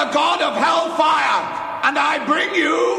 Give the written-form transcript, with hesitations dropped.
the god of hellfire, and I bring you